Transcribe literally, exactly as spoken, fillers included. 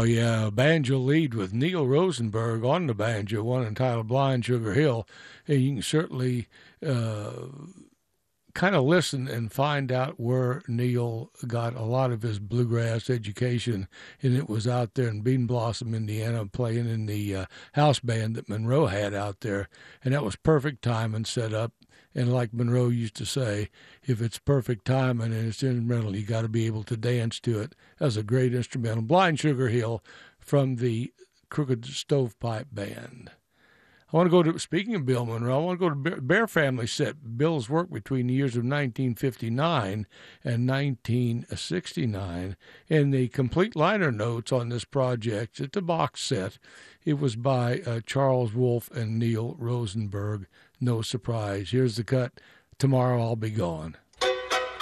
yeah, banjo lead with Neil Rosenberg on the banjo, one entitled Blind Sugar Hill. And you can certainly uh, kind of listen and find out where Neil got a lot of his bluegrass education, and it was out there in Bean Blossom, Indiana, playing in the uh, house band that Monroe had out there, and that was perfect timing set up. And like Monroe used to say, if it's perfect timing and it's instrumental, you got to be able to dance to it. That was a great instrumental. Blind Sugar Hill from the Crooked Stovepipe Band. I want to go to, speaking of Bill Monroe, I want to go to Bear Family Set. Bill's work between the years of nineteen fifty-nine and nineteen sixty-nine. And the complete liner notes on this project, it's a box set. It was by uh, Charles Wolfe and Neil Rosenberg. No surprise. Here's the cut. Tomorrow I'll Be Gone.